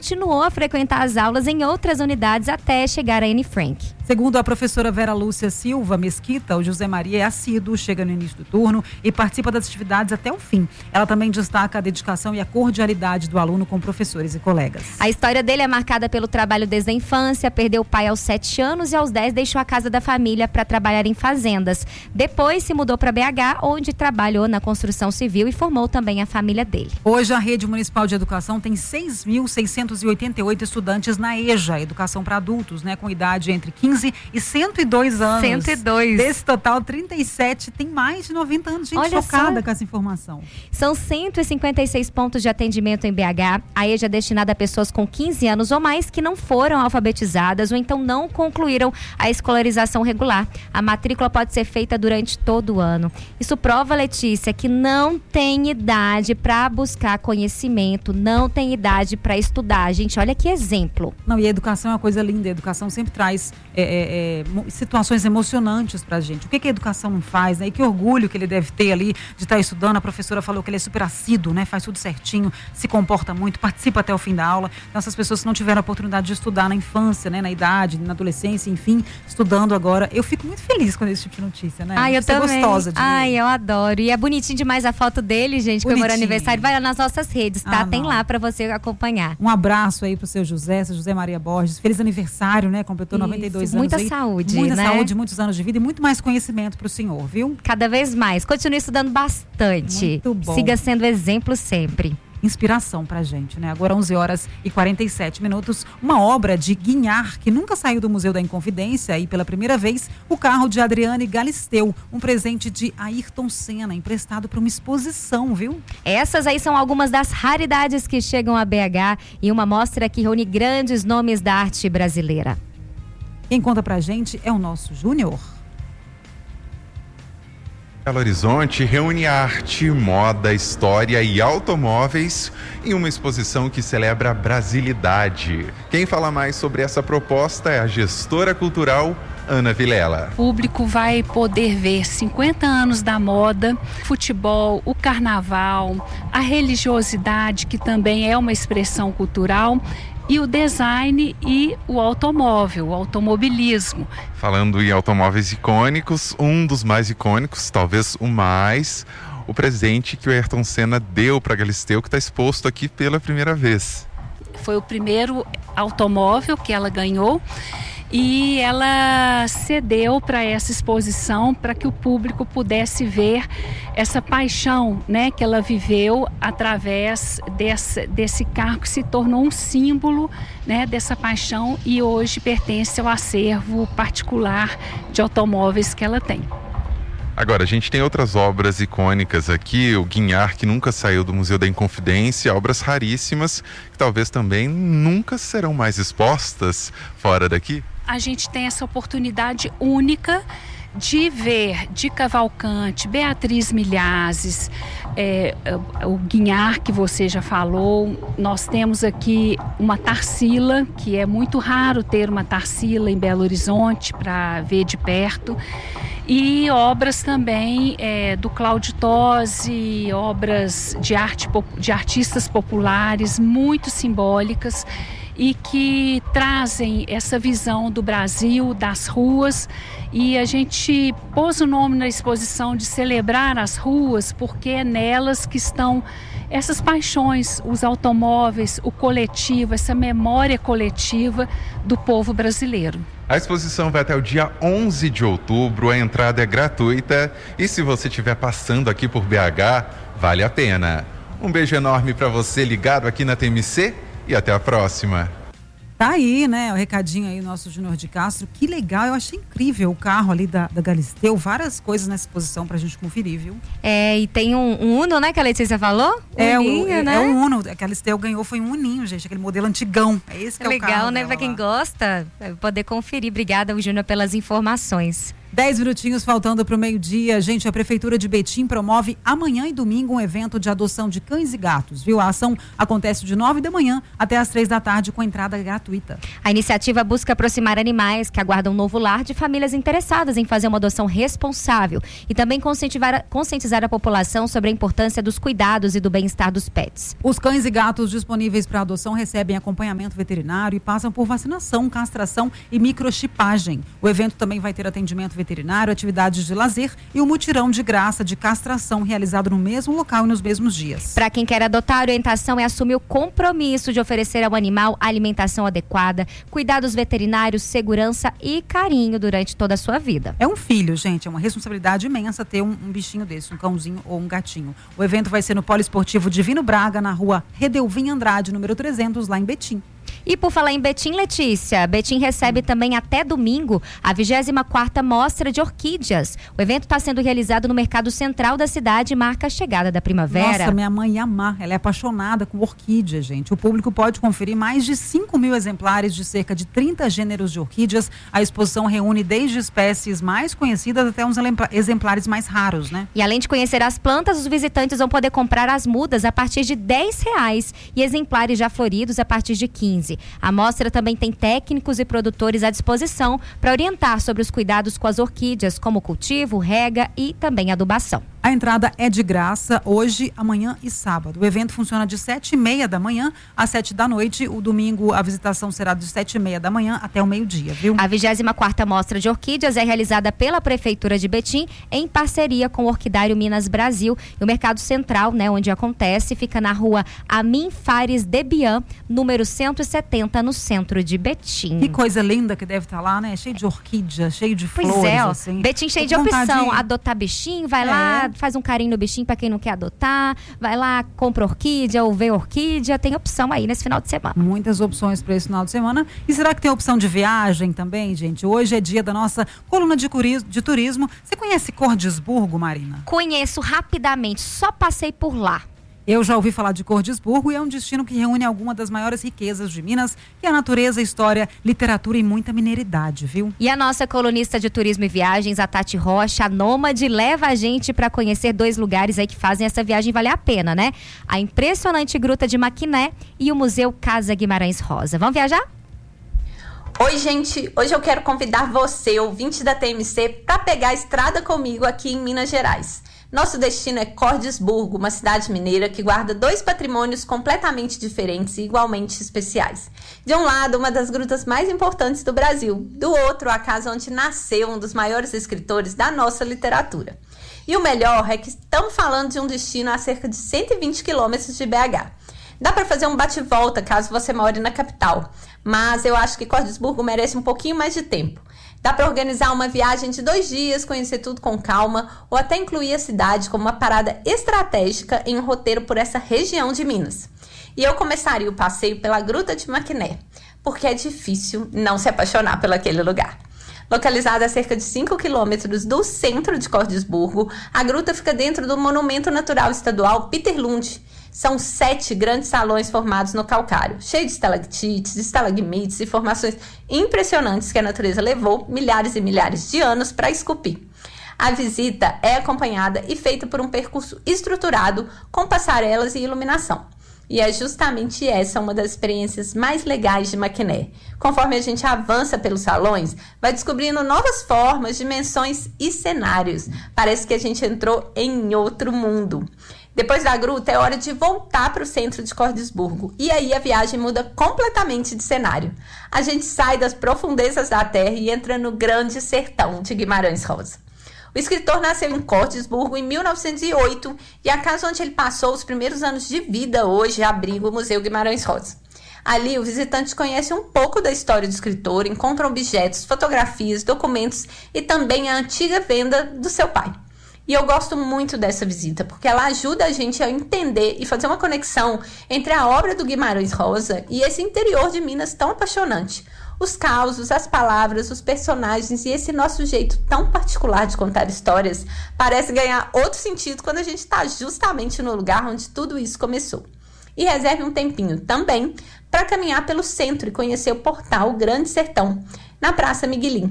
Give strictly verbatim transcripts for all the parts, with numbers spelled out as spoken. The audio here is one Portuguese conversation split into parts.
continuou a frequentar as aulas em outras unidades até chegar a Anne Frank. Segundo a professora Vera Lúcia Silva Mesquita, o José Maria é assíduo, chega no início do turno e participa das atividades até o fim. Ela também destaca a dedicação e a cordialidade do aluno com professores e colegas. A história dele é marcada pelo trabalho desde a infância, perdeu o pai aos sete anos e aos dez deixou a casa da família para trabalhar em fazendas. Depois se mudou para B H, onde trabalhou na construção civil e formou também a família dele. Hoje a Rede Municipal de Educação tem seis mil seiscentos e oitenta e oito estudantes na EJA, Educação para Adultos, né, com idade entre quinze e cento e dois anos. cento e dois. Desse total, trinta e sete tem mais de noventa anos. Gente, olha chocada só com essa informação. São cento e cinquenta e seis pontos de atendimento em B H. A EJA é destinada a pessoas com quinze anos ou mais que não foram alfabetizadas ou então não concluíram a escolarização regular. A matrícula pode ser feita durante todo o ano. Isso prova, Letícia, que não tem idade para buscar conhecimento, não tem idade para estudar. Gente, olha que exemplo. Não, e a educação é uma coisa linda. A educação sempre traz é, é, é, situações emocionantes pra gente. O que, que a educação não faz, né? E que orgulho que ele deve ter ali de estar estudando. A professora falou que ele é super assíduo, né? Faz tudo certinho, se comporta muito, participa até o fim da aula. Então, essas pessoas que não tiveram a oportunidade de estudar na infância, né? Na idade, na adolescência, enfim, estudando agora. Eu fico muito feliz com esse tipo de notícia, né? Ai, eu Isso é também. gostosa de Ai, ver. eu adoro. E é bonitinho demais a foto dele, gente, comemorando aniversário. Vai lá nas nossas redes, tá? Ah, Tem não. lá pra você acompanhar. Um abraço aí pro seu José, seu José Maria Borges. Feliz aniversário, né? Completou Isso, noventa e dois muita anos aí. saúde, Muita né? saúde, muitos anos de vida e muito mais conhecimento pro senhor, viu? Cada vez mais. Continue estudando bastante. Muito bom. Siga sendo exemplo sempre. Inspiração pra gente, né? Agora onze horas e quarenta e sete minutos, uma obra de Guinhar, que nunca saiu do Museu da Inconfidência, e pela primeira vez, o carro de Adriane Galisteu, um presente de Ayrton Senna, emprestado para uma exposição, viu? Essas aí são algumas das raridades que chegam a B H e uma mostra que reúne grandes nomes da arte brasileira. Quem conta pra gente é o nosso Júnior. Belo Horizonte reúne arte, moda, história e automóveis em uma exposição que celebra a brasilidade. Quem fala mais sobre essa proposta é a gestora cultural Ana Vilela. O público vai poder ver cinquenta anos da moda, futebol, o carnaval, a religiosidade, que também é uma expressão cultural, e o design e o automóvel, o automobilismo. Falando em automóveis icônicos, um dos mais icônicos, talvez o mais, o presente que o Ayrton Senna deu para Galisteu, que está exposto aqui pela primeira vez. Foi o primeiro automóvel que ela ganhou e ela cedeu para essa exposição para que o público pudesse ver essa paixão, né, que ela viveu através desse, desse carro que se tornou um símbolo, né, dessa paixão e hoje pertence ao acervo particular de automóveis que ela tem. Agora, a gente tem outras obras icônicas aqui, o Guinhar, que nunca saiu do Museu da Inconfidência, obras raríssimas, que talvez também nunca serão mais expostas fora daqui. A gente tem essa oportunidade única de ver de Cavalcante, Beatriz Milhazes, é, o Guinhar que você já falou. Nós temos aqui uma Tarsila, que é muito raro ter uma Tarsila em Belo Horizonte para ver de perto. E obras também é, do Cláudio Tosi, obras de arte de artistas populares muito simbólicas e que trazem essa visão do Brasil, das ruas. E a gente pôs o nome na exposição de celebrar as ruas, porque é nelas que estão essas paixões, os automóveis, o coletivo, essa memória coletiva do povo brasileiro. A exposição vai até o dia onze de outubro, a entrada é gratuita e se você estiver passando aqui por B H, vale a pena. Um beijo enorme para você ligado aqui na T M C e até a próxima. Tá aí, né, o recadinho aí, nosso Júnior de Castro. Que legal, eu achei incrível o carro ali da, da Galisteu. Várias coisas nessa exposição pra gente conferir, viu? É, e tem um, um Uno, né, que a Letícia falou? É, Uninho, o, é, né? é o Uno. A Galisteu ganhou, foi um Uninho, gente. Aquele modelo antigão. É esse que é, Legal, o carro né? dela Pra quem lá. gosta, poder conferir. Obrigada, Júnior, pelas informações. Dez minutinhos faltando para o meio-dia. Gente, a Prefeitura de Betim promove amanhã e domingo um evento de adoção de cães e gatos, viu? A ação acontece de nove da manhã até as três da tarde com entrada gratuita. A iniciativa busca aproximar animais que aguardam um novo lar de famílias interessadas em fazer uma adoção responsável e também conscientizar, conscientizar a população sobre a importância dos cuidados e do bem-estar dos pets. Os cães e gatos disponíveis para adoção recebem acompanhamento veterinário e passam por vacinação, castração e microchipagem. O evento também vai ter atendimento veterinário, atividades de lazer e um mutirão de graça de castração realizado no mesmo local e nos mesmos dias. Para quem quer adotar, a orientação é assumir o compromisso de oferecer ao animal alimentação adequada, cuidados veterinários, segurança e carinho durante toda a sua vida. É um filho, gente, é uma responsabilidade imensa ter um, um bichinho desse, um cãozinho ou um gatinho. O evento vai ser no Poliesportivo Divino Braga, na rua Redelvin Andrade, número trezentos, lá em Betim. E por falar em Betim, Letícia, Betim recebe também até domingo a vigésima quarta Mostra de Orquídeas. O evento está sendo realizado no Mercado Central da cidade e marca a chegada da primavera. Nossa, minha mãe ia amar, ela é apaixonada com orquídea, gente. O público pode conferir mais de cinco mil exemplares de cerca de trinta gêneros de orquídeas. A exposição reúne desde espécies mais conhecidas até uns exemplares mais raros, né? E além de conhecer as plantas, os visitantes vão poder comprar as mudas a partir de dez reais e exemplares já floridos a partir de quinze. A mostra também tem técnicos e produtores à disposição para orientar sobre os cuidados com as orquídeas, como cultivo, rega e também adubação. A entrada é de graça hoje, amanhã e sábado. O evento funciona de sete e meia da manhã às sete da noite. O domingo a visitação será de sete e meia da manhã até o meio-dia, viu? A vigésima quarta Mostra de Orquídeas é realizada pela Prefeitura de Betim em parceria com o Orquidário Minas Brasil. E o Mercado Central, né, onde acontece, fica na rua Amin Fares Debian, número cento e setenta, no centro de Betim. Que coisa linda que deve estar lá, né? Cheio de orquídea, cheio de pois flores, é, ó, assim. Betim cheio de opção. De... Adotar bichinho, vai é. lá, faz um carinho no bichinho para quem não quer adotar, vai lá, compra orquídea ou vê orquídea, tem opção aí nesse final de semana. Muitas opções para esse final de semana. E será que tem opção de viagem também, gente? Hoje é dia da nossa coluna de, curiz, de turismo. Você conhece Cordisburgo, Marina? Conheço rapidamente, só passei por lá. Eu já ouvi falar de Cordisburgo e é um destino que reúne algumas das maiores riquezas de Minas, que é a natureza, história, literatura e muita mineridade, viu? E a nossa colunista de turismo e viagens, a Tati Rocha, a Nômade, leva a gente para conhecer dois lugares aí que fazem essa viagem valer a pena, né? A impressionante Gruta de Maquiné e o Museu Casa Guimarães Rosa. Vamos viajar? Oi, gente! Hoje eu quero convidar você, ouvinte da T M C, para pegar a estrada comigo aqui em Minas Gerais. Nosso destino é Cordisburgo, uma cidade mineira que guarda dois patrimônios completamente diferentes e igualmente especiais. De um lado, uma das grutas mais importantes do Brasil. Do outro, a casa onde nasceu um dos maiores escritores da nossa literatura. E o melhor é que estamos falando de um destino a cerca de cento e vinte quilômetros de B H. Dá para fazer um bate-volta caso você more na capital, mas eu acho que Cordisburgo merece um pouquinho mais de tempo. Dá para organizar uma viagem de dois dias, conhecer tudo com calma, ou até incluir a cidade como uma parada estratégica em um roteiro por essa região de Minas. E eu começaria o passeio pela Gruta de Maquiné, porque é difícil não se apaixonar por aquele lugar. Localizada a cerca de cinco quilômetros do centro de Cordisburgo, a gruta fica dentro do Monumento Natural Estadual Peter Lund. São sete grandes salões formados no calcário, cheio de estalactites, estalagmites e formações impressionantes que a natureza levou milhares e milhares de anos para esculpir. A visita é acompanhada e feita por um percurso estruturado com passarelas e iluminação. E é justamente essa uma das experiências mais legais de Maquiné. Conforme a gente avança pelos salões, vai descobrindo novas formas, dimensões e cenários. Parece que a gente entrou em outro mundo. Depois da gruta, é hora de voltar para o centro de Cordisburgo. E aí a viagem muda completamente de cenário. A gente sai das profundezas da terra e entra no grande sertão de Guimarães Rosa. O escritor nasceu em Cordisburgo em mil novecentos e oito e a casa onde ele passou os primeiros anos de vida hoje abriga o Museu Guimarães Rosa. Ali, o visitante conhece um pouco da história do escritor, encontra objetos, fotografias, documentos e também a antiga venda do seu pai. E eu gosto muito dessa visita, porque ela ajuda a gente a entender e fazer uma conexão entre a obra do Guimarães Rosa e esse interior de Minas tão apaixonante. Os causos, as palavras, os personagens e esse nosso jeito tão particular de contar histórias parece ganhar outro sentido quando a gente está justamente no lugar onde tudo isso começou. E reserve um tempinho também para caminhar pelo centro e conhecer o portal Grande Sertão, na Praça Miguelim.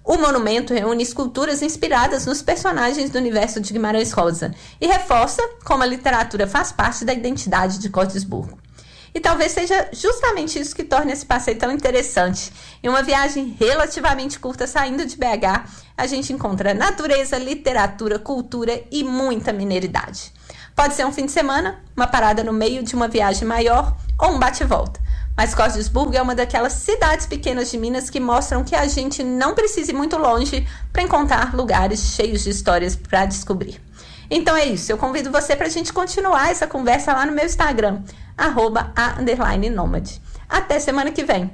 O monumento reúne esculturas inspiradas nos personagens do universo de Guimarães Rosa e reforça como a literatura faz parte da identidade de Cordisburgo. E talvez seja justamente isso que torna esse passeio tão interessante. Em uma viagem relativamente curta saindo de B H, a gente encontra natureza, literatura, cultura e muita mineiridade. Pode ser um fim de semana, uma parada no meio de uma viagem maior ou um bate-volta. Mas Cordisburgo é uma daquelas cidades pequenas de Minas que mostram que a gente não precisa ir muito longe para encontrar lugares cheios de histórias para descobrir. Então é isso, eu convido você para a gente continuar essa conversa lá no meu Instagram, arroba a underline nômade. Até semana que vem.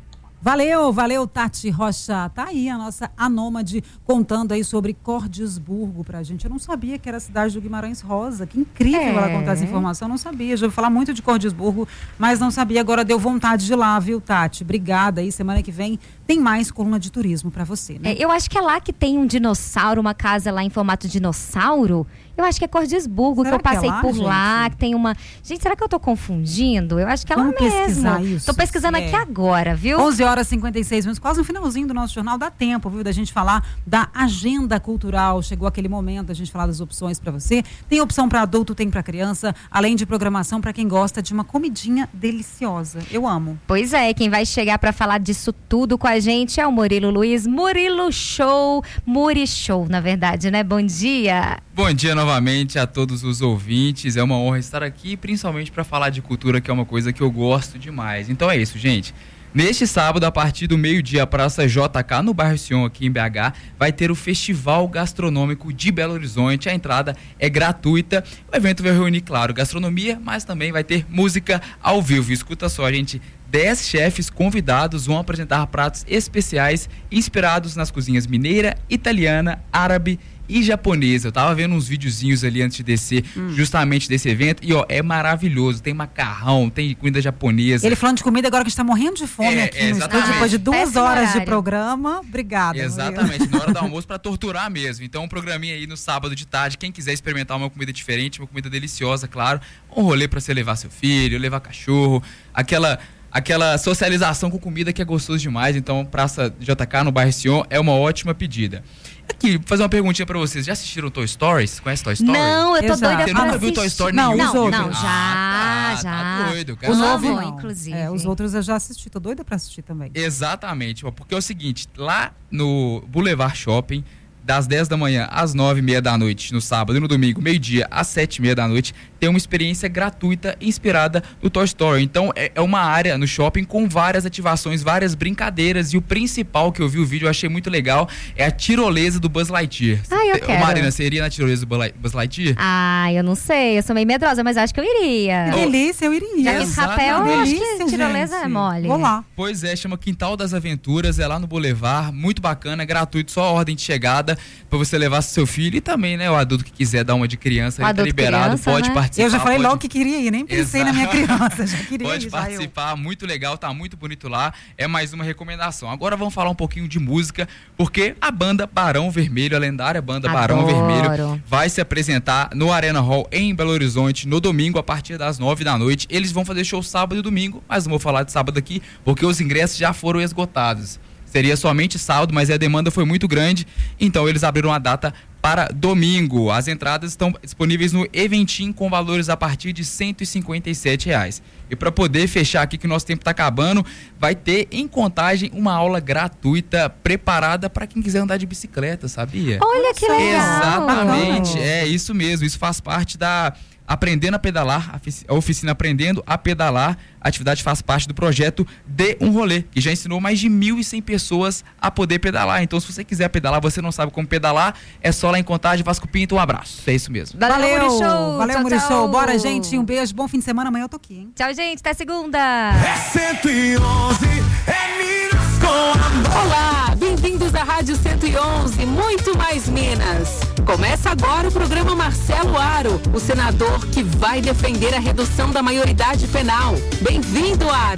Valeu, valeu, Tati Rocha. Tá aí a nossa anômade contando aí sobre Cordisburgo pra gente. Eu não sabia que era a cidade do Guimarães Rosa. Que incrível é. ela contar essa informação. Eu não sabia. Já ouvi falar muito de Cordisburgo, mas não sabia. Agora deu vontade de ir lá, viu, Tati? Obrigada aí. Semana que vem tem mais coluna de turismo pra você, né? É, eu acho que é lá que tem um dinossauro, uma casa lá em formato de dinossauro. Eu acho que é Cordisburgo, será que eu passei que é lá, por gente? lá, que tem uma... Gente, será que eu tô confundindo? Eu acho que é Vamos lá mesmo. pesquisar isso. Tô pesquisando é. aqui agora, viu? onze horas e cinquenta e seis minutos, quase no finalzinho do nosso jornal. Dá tempo, viu, da gente falar da agenda cultural. Chegou aquele momento da gente falar das opções para você. Tem opção para adulto, tem para criança, além de programação para quem gosta de uma comidinha deliciosa. Eu amo. Pois é, quem vai chegar para falar disso tudo com a gente é o Murilo Luiz. Murilo Show, Muri Show, na verdade, né? Bom dia. Bom dia novamente a todos os ouvintes, é uma honra estar aqui, principalmente para falar de cultura, que é uma coisa que eu gosto demais. Então é isso, gente. Neste sábado, a partir do meio-dia, a Praça J K, no bairro Sion, aqui em B H, vai ter o Festival Gastronômico de Belo Horizonte. A entrada é gratuita. O evento vai reunir, claro, gastronomia, mas também vai ter música ao vivo. Escuta só, gente. Dez chefes convidados vão apresentar pratos especiais inspirados nas cozinhas mineira, italiana, árabe e japonesa. Eu tava vendo uns videozinhos ali antes de descer, hum. justamente desse evento, e ó, é maravilhoso, tem macarrão, tem comida japonesa. Ele falando de comida agora que a gente tá morrendo de fome é, aqui é, no estúdio, depois de duas Péssimo horas horário. de programa. Obrigada. Exatamente, na hora do almoço pra torturar mesmo. Então um programinha aí no sábado de tarde, quem quiser experimentar uma comida diferente, uma comida deliciosa, claro, um rolê pra você levar seu filho, levar cachorro, aquela... Aquela socialização com comida que é gostoso demais. Então, Praça J K, no bairro Sion, é uma ótima pedida. Aqui, vou fazer uma perguntinha pra vocês. Já assistiram Toy Stories? Conhece Toy Story? Não, eu tô Exato. doida Você pra nunca assistir. viu Toy Story não, nenhum? Não, não, ah, já, tá, já. Tá doido. Cara. O novo, não, não. inclusive. É, os outros eu já assisti, tô doida pra assistir também. Exatamente, porque é o seguinte, lá no Boulevard Shopping, das dez da manhã às nove e meia da noite, no sábado e no domingo, meio-dia às sete e meia da noite, tem uma experiência gratuita inspirada no Toy Story. Então, é, é uma área no shopping com várias ativações, várias brincadeiras, e o principal que eu vi o vídeo, eu achei muito legal, é a tirolesa do Buzz Lightyear. Ah, eu quero. Marina, você iria na tirolesa do Buzz Lightyear? Ah, eu não sei, eu sou meio medrosa, mas acho que eu iria. Que delícia, eu iria. Já que esse rapel, eu acho que tirolesa gente. é mole. Vou lá. Pois é, chama Quintal das Aventuras, é lá no Boulevard, muito bacana, é gratuito, só a ordem de chegada pra você levar seu filho, e também, né, o adulto que quiser dar uma de criança, ele tá liberado, criança, pode né? participar. Eu já falei pode... logo que queria ir, nem pensei Exato. na minha criança, já queria Pode ir, participar, muito legal, tá muito bonito lá, é mais uma recomendação. Agora vamos falar um pouquinho de música, porque a banda Barão Vermelho, a lendária banda Adoro. Barão Vermelho, vai se apresentar no Arena Hall em Belo Horizonte no domingo, a partir das nove da noite. Eles vão fazer show sábado e domingo, mas não vou falar de sábado aqui, porque os ingressos já foram esgotados. Seria somente sábado, mas a demanda foi muito grande, então eles abriram a data para domingo. As entradas estão disponíveis no Eventim com valores a partir de cento e cinquenta e sete reais. E para poder fechar aqui, que o nosso tempo está acabando, vai ter em Contagem uma aula gratuita preparada para quem quiser andar de bicicleta, sabia? Olha que legal! Exatamente, é isso mesmo, isso faz parte da Aprendendo a Pedalar, a oficina Aprendendo a Pedalar. A atividade faz parte do projeto Dê um Rolê, que já ensinou mais de mil e cem pessoas a poder pedalar. Então, se você quiser pedalar, você não sabe como pedalar, é só lá em Contagem, Vasco Pinto. Um abraço. É isso mesmo. Valeu, Valeu, Show. Valeu, tchau, Muri tchau. Show. Bora, gente. Um beijo, bom fim de semana. Amanhã eu tô aqui, hein? Tchau, gente. Até segunda. É cento e onze, é Minas com amor. Olá, bem-vindos à Rádio cento e onze, muito mais Minas. Começa agora o programa Marcelo Aro, o senador que vai defender a redução da maioridade penal. Bem-vindo, Aro.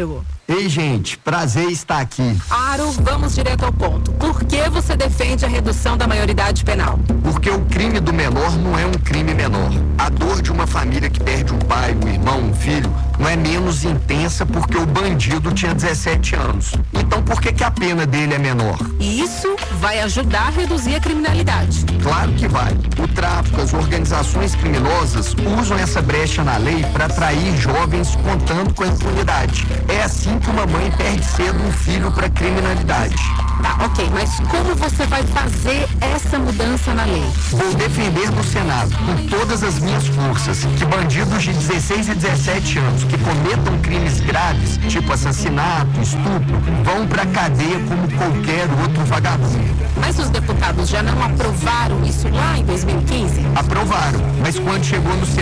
Ei, gente, prazer estar aqui. Aro, vamos direto ao ponto. Por que você defende a redução da maioridade penal? Porque o crime do menor não é um crime menor. A dor de uma família que perde um pai, um irmão, um filho, não é menos intensa porque o bandido tinha dezessete anos. Então por que que a pena dele é menor? E isso vai ajudar a reduzir a criminalidade. Claro que vai. O tráfico, as organizações criminosas usam essa brecha na lei para atrair jovens contando com a impunidade. É assim que uma mãe perde cedo um filho para criminalidade. Tá, ok, mas como você vai fazer essa mudança na lei? Vou defender no Senado, com todas as minhas forças, que bandidos de dezesseis e dezessete anos que cometam crimes graves, tipo assassinato, estupro, vão pra cadeia como qualquer outro vagabundo. Mas os deputados já não aprovaram isso lá em dois mil e quinze? Aprovaram, mas quando chegou no